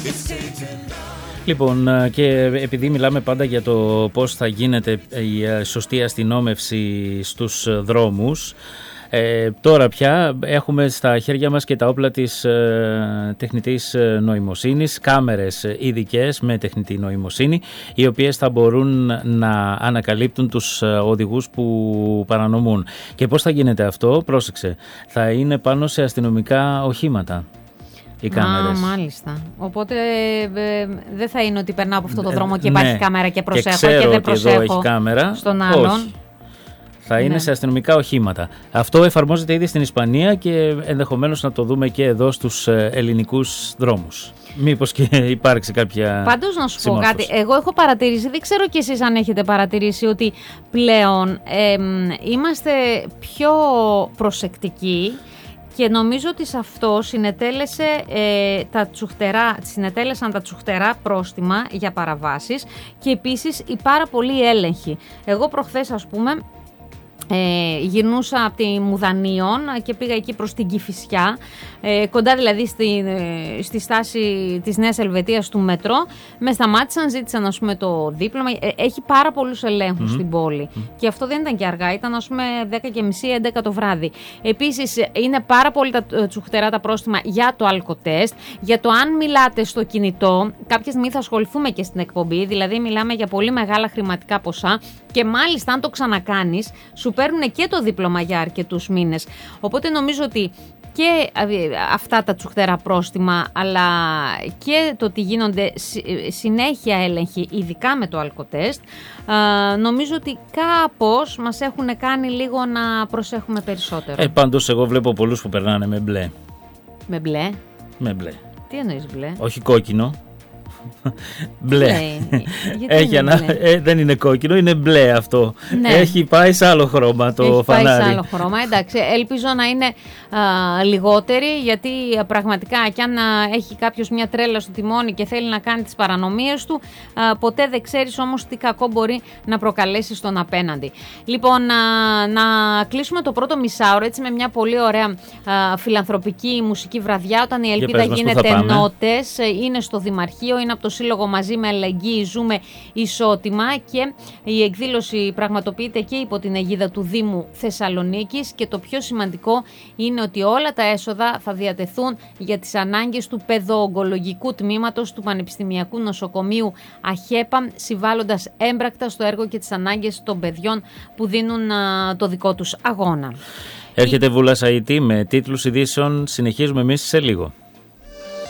Λοιπόν, και επειδή μιλάμε πάντα για το πώς θα γίνεται η σωστή αστυνόμευση στους δρόμους, τώρα πια έχουμε στα χέρια μας και τα όπλα της τεχνητής νοημοσύνης, κάμερες ειδικές με τεχνητή νοημοσύνη, οι οποίες θα μπορούν να ανακαλύπτουν τους οδηγούς που παρανομούν. Και πώς θα γίνεται αυτό? Πρόσεξε, θα είναι πάνω σε αστυνομικά οχήματα οι κάμερες. Μάλιστα. Οπότε δεν θα είναι ότι περνάω από αυτό το δρόμο και υπάρχει κάμερα και προσέχω και δεν προσέχω εδώ έχει κάμερα στον άλλον. Όχι. Θα είναι σε αστυνομικά οχήματα. Αυτό εφαρμόζεται ήδη στην Ισπανία και ενδεχομένως να το δούμε και εδώ στους ελληνικούς δρόμους. Μήπως και υπάρξει κάποια Πάντως να σου συμμόρφωση. πω κάτι. Εγώ έχω παρατηρήσει, δεν ξέρω κι εσείς αν έχετε παρατηρήσει, ότι πλέον είμαστε πιο προσεκτικοί. Και νομίζω ότι σε αυτό συνετέλεσαν τα τσουχτερά πρόστιμα για παραβάσεις και επίσης η πάρα πολλή έλεγχη. Εγώ προχθές, ας πούμε, γυρνούσα από τη Μουδανίων και πήγα εκεί προς την Κηφισιά, κοντά δηλαδή στη στάση της Νέας Ελβετίας του μετρό. Με σταμάτησαν, ζήτησαν, ας πούμε, το δίπλωμα. Έχει πάρα πολλούς ελέγχους στην πόλη και αυτό δεν ήταν και αργά, ήταν, ας πούμε, 10:30-11 το βράδυ. Επίσης είναι πάρα πολύ τα τσουχτερά τα πρόστιμα για το αλκοτέστ, για το αν μιλάτε στο κινητό. Κάποια στιγμή θα ασχοληθούμε και στην εκπομπή, δηλαδή μιλάμε για πολύ μεγάλα χρηματικά ποσά και μάλιστα αν το ξανακάνεις σου παίρνουν και το δίπλωμα για αρκετούς μήνες. Οπότε νομίζω ότι και αυτά τα τσουχτερά πρόστιμα, αλλά και το ότι γίνονται συνέχεια έλεγχοι, ειδικά με το αλκοτέστ, νομίζω ότι κάπως μας έχουν κάνει λίγο να προσέχουμε περισσότερο. Πάντως εγώ βλέπω πολλούς που περνάνε με μπλε. Με μπλε? Με μπλε. Τι εννοείς μπλε? Όχι κόκκινο. Μπλε. Έχει δεν είναι κόκκινο, είναι μπλε αυτό. Ναι. Έχει πάει σε άλλο χρώμα το φανάρι. Έχει πάει σε άλλο χρώμα, εντάξει. Ελπίζω να είναι λιγότεροι, γιατί πραγματικά κι αν έχει κάποιος μια τρέλα στο τιμόνι και θέλει να κάνει τις παρανομίες του, ποτέ δεν ξέρεις όμως τι κακό μπορεί να προκαλέσει στον απέναντι. Λοιπόν, να κλείσουμε το πρώτο μισάωρο έτσι με μια πολύ ωραία φιλανθρωπική μουσική βραδιά, όταν η Ελπίδα γίνεται νότες. Είναι στο Δημαρχείο, είναι από το Σύλλογο Μαζί με Αλληλεγγύη Ζούμε Ισότιμα και η εκδήλωση πραγματοποιείται και υπό την αιγίδα του Δήμου Θεσσαλονίκης και το πιο σημαντικό είναι ότι όλα τα έσοδα θα διατεθούν για τις ανάγκες του παιδοογκολογικού τμήματος του Πανεπιστημιακού Νοσοκομείου ΑΧΕΠΑ, συμβάλλοντας έμπρακτα στο έργο και τις ανάγκες των παιδιών που δίνουν το δικό τους αγώνα. Έρχεται Βούλα Σαΐτή με τίτλους ειδήσεων, συνεχίζουμε εμείς σε λίγο.